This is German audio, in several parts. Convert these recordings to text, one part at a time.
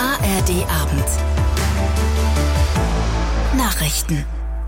ARD-Abend. Nachrichten.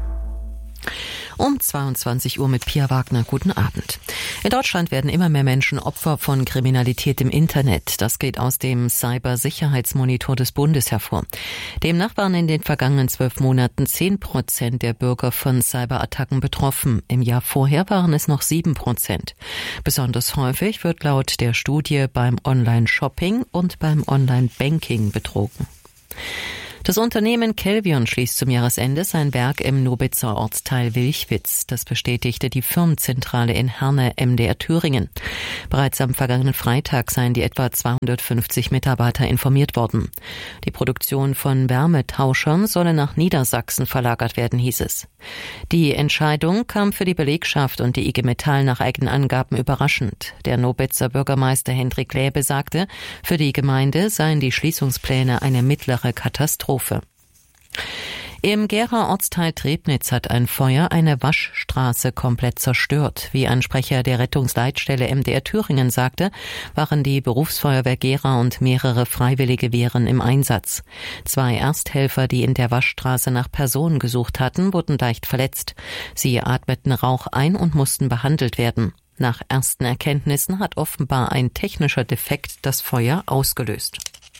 Um 22 Uhr mit Pia Wagner. Guten Abend. In Deutschland werden immer mehr Menschen Opfer von Kriminalität im Internet. Das geht aus dem Cybersicherheitsmonitor des Bundes hervor. Demnach waren in den vergangenen 12 Monaten 10% der Bürger von Cyberattacken betroffen. Im Jahr vorher waren es noch 7%. Besonders häufig wird laut der Studie beim Online-Shopping und beim Online-Banking betrogen. Das Unternehmen Kelvion schließt zum Jahresende sein Werk im Nobitzer Ortsteil Wilchwitz. Das bestätigte die Firmenzentrale in Herne, MDR Thüringen. Bereits am vergangenen Freitag seien die etwa 250 Mitarbeiter informiert worden. Die Produktion von Wärmetauschern solle nach Niedersachsen verlagert werden, hieß es. Die Entscheidung kam für die Belegschaft und die IG Metall nach eigenen Angaben überraschend. Der Nobitzer Bürgermeister Hendrik Läbe sagte, für die Gemeinde seien die Schließungspläne eine mittlere Katastrophe. Im Gera Ortsteil Trebnitz hat ein Feuer eine Waschstraße komplett zerstört. Wie ein Sprecher der Rettungsleitstelle MDR Thüringen sagte, waren die Berufsfeuerwehr Gera und mehrere freiwillige Wehren im Einsatz. 2 Ersthelfer, die in der Waschstraße nach Personen gesucht hatten, wurden leicht verletzt. Sie atmeten Rauch ein und mussten behandelt werden. Nach ersten Erkenntnissen hat offenbar ein technischer Defekt das Feuer ausgelöst.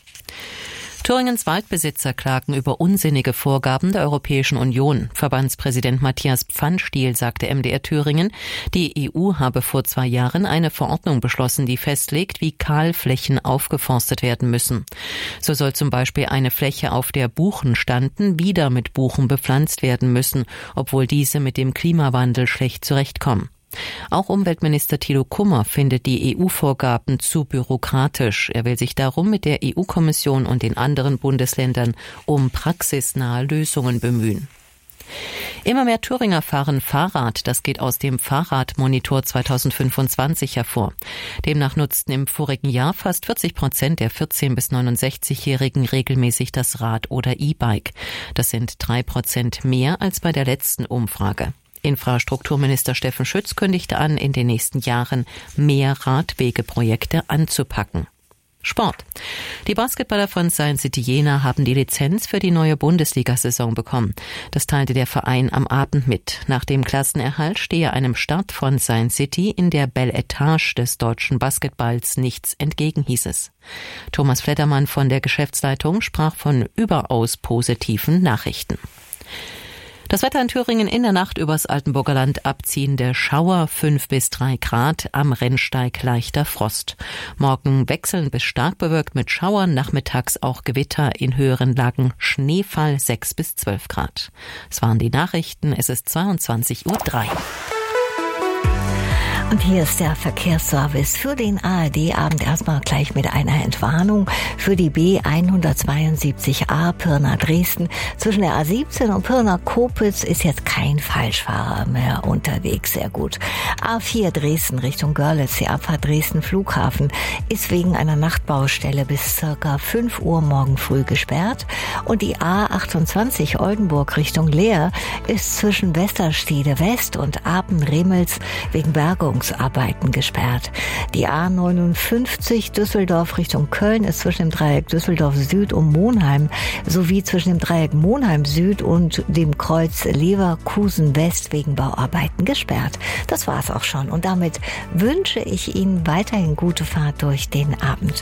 Thüringens Waldbesitzer klagen über unsinnige Vorgaben der Europäischen Union. Verbandspräsident Matthias Pfannstiel sagte MDR Thüringen, die EU habe vor 2 Jahren eine Verordnung beschlossen, die festlegt, wie Kahlflächen aufgeforstet werden müssen. So soll zum Beispiel eine Fläche, auf der Buchen standen, wieder mit Buchen bepflanzt werden müssen, obwohl diese mit dem Klimawandel schlecht zurechtkommen. Auch Umweltminister Thilo Kummer findet die EU-Vorgaben zu bürokratisch. Er will sich darum mit der EU-Kommission und den anderen Bundesländern um praxisnahe Lösungen bemühen. Immer mehr Thüringer fahren Fahrrad. Das geht aus dem Fahrradmonitor 2025 hervor. Demnach nutzten im vorigen Jahr fast 40% der 14- bis 69-Jährigen regelmäßig das Rad oder E-Bike. Das sind 3% mehr als bei der letzten Umfrage. Infrastrukturminister Steffen Schütz kündigte an, in den nächsten Jahren mehr Radwegeprojekte anzupacken. Sport. Die Basketballer von Science City Jena haben die Lizenz für die neue Bundesliga-Saison bekommen. Das teilte der Verein am Abend mit. Nach dem Klassenerhalt stehe einem Start von Science City in der Belle Etage des deutschen Basketballs nichts entgegen, hieß es. Thomas Fleddermann von der Geschäftsleitung sprach von überaus positiven Nachrichten. Das Wetter in Thüringen: in der Nacht übers Altenburger Land abziehende Schauer, 5 bis 3 Grad, am Rennsteig leichter Frost. Morgen wechselnd bis stark bewölkt mit Schauern, nachmittags auch Gewitter, in höheren Lagen Schneefall, 6 bis 12 Grad. Es waren die Nachrichten, es ist 22:03 Uhr. Und hier ist der Verkehrsservice für den ARD-Abend. Erstmal gleich mit einer Entwarnung für die B172a Pirna-Dresden. Zwischen der A17 und Pirna-Kopitz ist jetzt kein Falschfahrer mehr unterwegs. Sehr gut. A4 Dresden Richtung Görlitz, die Abfahrt Dresden Flughafen, ist wegen einer Nachtbaustelle bis circa 5 Uhr morgen früh gesperrt. Und die A28 Oldenburg Richtung Leer ist zwischen Westerstede West und Apen-Remels wegen Bergungsarbeiten gesperrt. Die A59 Düsseldorf Richtung Köln ist zwischen dem Dreieck Düsseldorf Süd und Monheim sowie zwischen dem Dreieck Monheim Süd und dem Kreuz Leverkusen West wegen Bauarbeiten gesperrt. Das war's auch schon. Und damit wünsche ich Ihnen weiterhin gute Fahrt durch den Abend.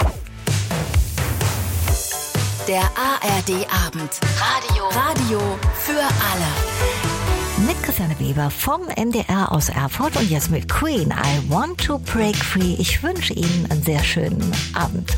Der ARD-Abend. Radio für alle. Mit Christiane Weber vom NDR aus Erfurt und jetzt mit Queen, I Want to Break Free. Ich wünsche Ihnen einen sehr schönen Abend.